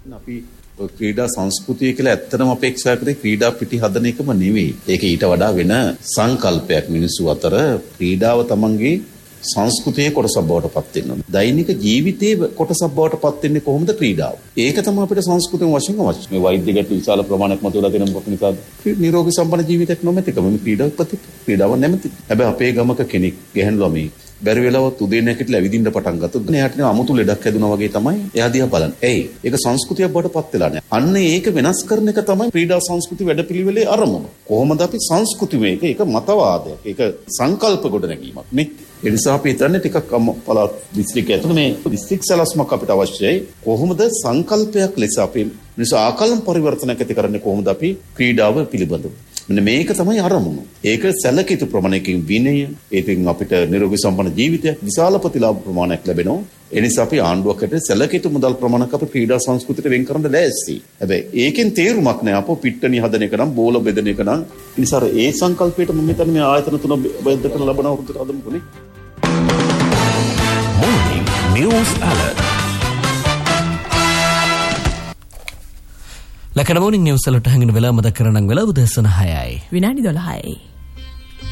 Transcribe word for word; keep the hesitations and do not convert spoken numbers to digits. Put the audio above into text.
අපි ක්‍රීඩා සංස්කෘතිය කියලා ඇත්තටම අපේක්ෂා කරේ ක්‍රීඩා පිටි හදන එකම නෙවෙයි. ඒක ඊට වඩා වෙන සංකල්පයක් මිනිස්සු අතර ක්‍රීඩාව තමන්ගේ සංස්කෘතියේ කොටසක් බවට පත් වෙනවා. දෛනික ජීවිතයේ කොටසක් බවට පත් වෙන්නේ කොහොමද ක්‍රීඩාව? ඒක තමයි අපිට සංස්කෘතිය වශයෙන් අවශ්‍ය. මේ වෛද්‍ය ගැටළු විශාල ප්‍රමාණයක් මතුවලා තියෙන මොකක් නිසාද? නිරෝගී සම්පන්න ජීවිතයක් නොමැතිකම මේ ක්‍රීඩාව ප්‍රති ක්‍රීඩාව නැමැති. හැබැයි අපේ ගමක කෙනෙක් ගැහණු ළමයි බැරි වෙලාවත් උදේ නැගිටලා ඇවිදින්න පටන් ගත්තොත් එයාට නේ අමුතු ලෙඩක් හැදුනා වගේ තමයි එයා දිහා බලන්නේ. එයි ඒක සංස්කෘතියක් බවට පත් වෙලා නැහැ. අන්න ඒක වෙනස් කරන එක තමයි ක්‍රීඩා සංස්කෘති වැඩපිළිවෙලේ අරමුණ. කොහොමද අපි සංස්කෘති මේක ඒක මතවාදයක්. ඒක සංකල්ප ගොඩ නැගීමක් නේ. ඒ නිසා අපි හිතන්නේ ටිකක් පළාත් දිස්ත්‍රික්කය ඇතුළේ මේ දිස්ත්‍රික් සැලැස්මක් අපිට අවශ්‍යයි. කොහොමද සංකල්පයක් ලෙස අපි මිනිස්සු ආකල්ප පරිවර්තනයක් ඇති කරන්නේ කොහොමද අපි ක්‍රීඩාව පිළිබඳව. මෙන්න මේක තමයි අරමුණ. ඒක සැලකිතු ප්‍රමාණයකින් විනය, ඒකෙන් අපිට නිරෝගී සම්පන්න ජීවිතයක් විශාල ප්‍රතිලාභ ප්‍රමාණයක් ලැබෙනවා. ඒ නිසා අපි ආණ්ඩුවකට සැලකිතු මුදල් ප්‍රමාණයක් අපේ ක්‍රීඩා සංස්කෘතියට වෙන් කරන්න ලෑස්ති. හැබැයි ඒකෙන් තේරුමක් නැහැ. අපෝ පිට්ටනි හදන එක නම් බෝල බෙදන එක නම් ඒ නිසා ඒ සංකල්පයට මම හිතන්නේ මේ ආයතන තුන බෙද කරලා ලබන වෘත්තට හදමුකනේ. Morning News Alert. ලකන මොනින් නිවුස් වලට හැංගෙන වෙලා මතක් කරනම් වෙලා උදෑසන හයයි විනාඩි දොළහයි.